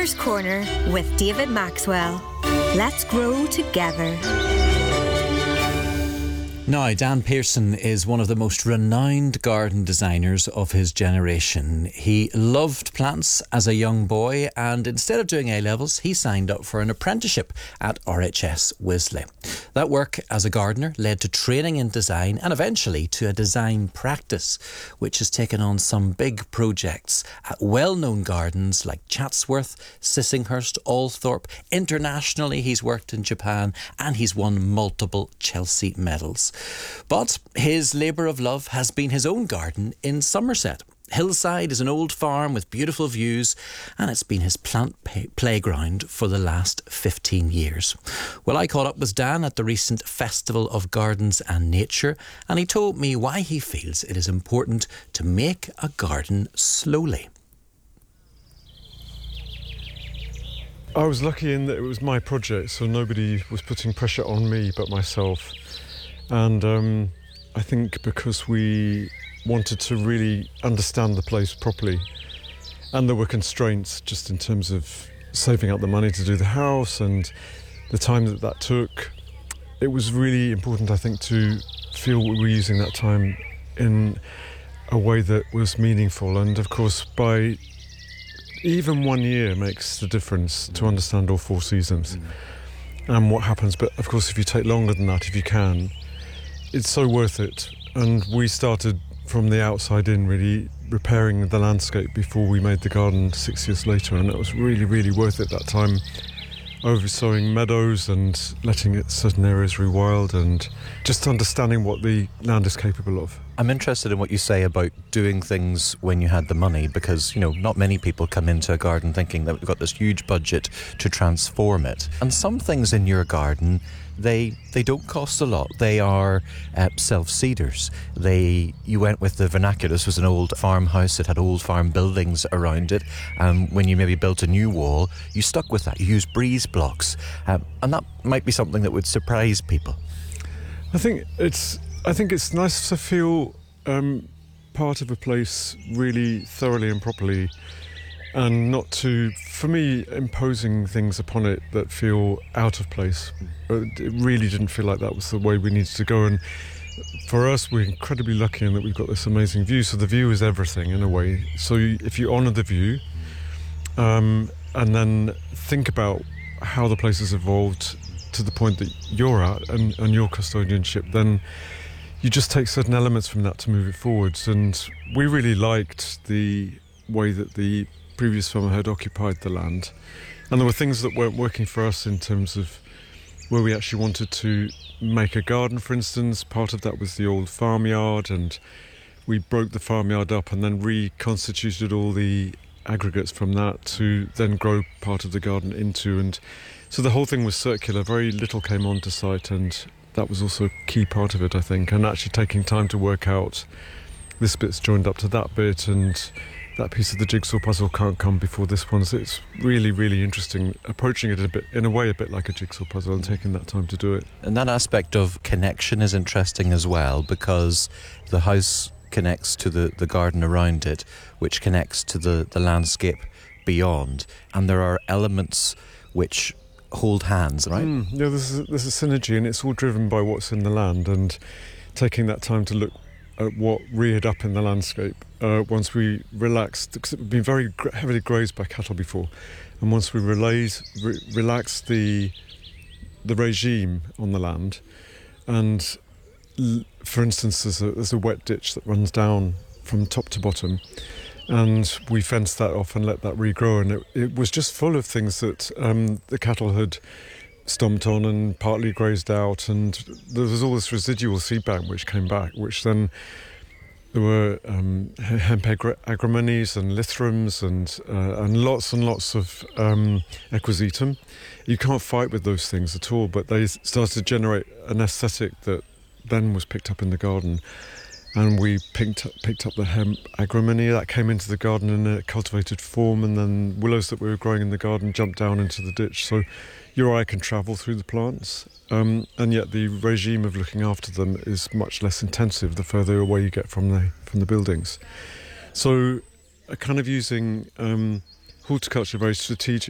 Gardener's Corner with David Maxwell. Let's grow together. Now, Dan Pearson is one of the most renowned garden designers of his generation. He loved plants as a young boy, and instead of doing A-levels, he signed up for an apprenticeship at RHS Wisley. That work as a gardener led to training in design and eventually to a design practice, which has taken on some big projects at well-known gardens like Chatsworth, Sissinghurst, Althorpe. Internationally, he's worked in Japan and he's won multiple Chelsea medals. But his labour of love has been his own garden in Somerset. Hillside is an old farm with beautiful views, and it's been his plant playground for the last 15 years. Well, I caught up with Dan at the recent Festival of Gardens and Nature, and he told me why he feels it is important to make a garden slowly. I was lucky in that it was my project, so nobody was putting pressure on me but myself. And I think because we wanted to really understand the place properly, and there were constraints just in terms of saving up the money to do the house and the time that took, it was really important, I think, to feel we were using that time in a way that was meaningful. And of course, by even 1 year makes the difference to understand all 4 seasons and what happens. But of course, if you take longer than that, if you can, it's so worth it. And we started from the outside in, really repairing the landscape before we made the garden 6 years later, and it was really, really worth it that time, oversowing meadows and letting it certain areas rewild and just understanding what the land is capable of. I'm interested in what you say about doing things when you had the money, because, you know, not many people come into a garden thinking that we've got this huge budget to transform it. And some things in your garden, they don't cost a lot. They are self-seeders. You went with the vernacular. This was an old farmhouse. It had old farm buildings around it. And when you maybe built a new wall, you stuck with that. You used breeze blocks. And that might be something that would surprise people. I think it's nice to feel part of a place really thoroughly and properly, and not to, for me, imposing things upon it that feel out of place. It really didn't feel like that was the way we needed to go. And for us, we're incredibly lucky in that we've got this amazing view. So the view is everything in a way. So if you honour the view, and then think about how the place has evolved to the point that you're at and your custodianship, then you just take certain elements from that to move it forwards. And we really liked the way that the previous farmer had occupied the land, and there were things that weren't working for us in terms of where we actually wanted to make a garden, for instance. Part of that was the old farmyard, and we broke the farmyard up and then reconstituted all the aggregates from that to then grow part of the garden into, and so the whole thing was circular. Very little came onto site, and that was also a key part of it, I think, and actually taking time to work out this bit's joined up to that bit, and that piece of the jigsaw puzzle can't come before this one. So it's really, really interesting, approaching it a bit like a jigsaw puzzle and taking that time to do it. And that aspect of connection is interesting as well, because the house connects to the garden around it, which connects to the landscape beyond. And there are elements which hold hands, right? Yeah, there's a synergy, and it's all driven by what's in the land, and taking that time to look at what reared up in the landscape once we relaxed, because it had been very heavily grazed by cattle before, and once we relaxed the regime on the land, and for instance there's a wet ditch that runs down from top to bottom, and we fenced that off and let that regrow, and it was just full of things that the cattle had stomped on and partly grazed out, and there was all this residual seed bank which came back, which then there were hemp agrimonies and lithrums and lots of equisetum. You can't fight with those things at all, but they started to generate an aesthetic that then was picked up in the garden. And we picked up the hemp agrimony that came into the garden in a cultivated form, and then willows that we were growing in the garden jumped down into the ditch. So your eye can travel through the plants, and yet the regime of looking after them is much less intensive the further away you get from the buildings. So kind of using horticulture very strategic.